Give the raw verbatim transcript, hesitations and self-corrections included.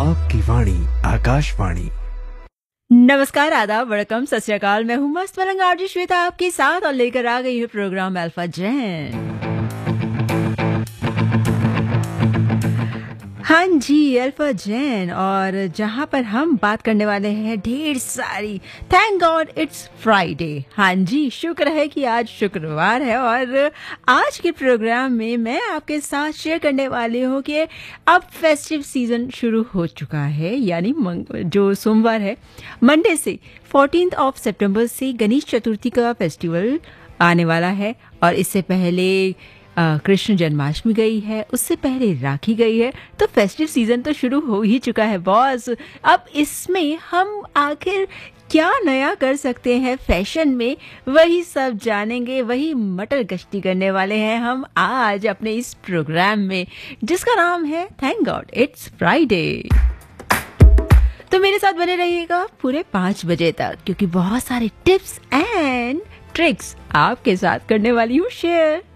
आपकी वाणी आकाशवाणी। नमस्कार, आदाब, वड़कम, सत श्री अकाल। मैं हूँ मस्त मलंग आरजी श्वेता आपके साथ और लेकर आ गई हूँ प्रोग्राम अल्फा जैन। हाँ जी, अल्फा जैन, और जहाँ पर हम बात करने वाले हैं ढेर सारी। Thank God it's Friday. हाँ जी, शुक्र है कि आज शुक्रवार है और आज के प्रोग्राम में मैं आपके साथ शेयर करने वाली हूँ कि अब फेस्टिव सीजन शुरू हो चुका है, यानी जो सोमवार है, मंडे से फोर्टीन्थ ऑफ सितंबर से गणेश चतुर्थी का फेस्टिवल आने वाला है। और इससे पहले कृष्ण जन्माष्टमी गई है, उससे पहले राखी गई है, तो फेस्टिव सीजन तो शुरू हो ही चुका है बॉस। अब इसमें हम आखिर क्या नया कर सकते हैं फैशन में, वही सब जानेंगे, वही मटर गश्ती करने वाले हैं हम आज अपने इस प्रोग्राम में, जिसका नाम है थैंक गॉड इट्स फ्राइडे। तो मेरे साथ बने रहिएगा पूरे पाँच बजे तक, क्योंकि बहुत सारे टिप्स एंड ट्रिक्स आपके साथ करने वाली हूँ शेयर।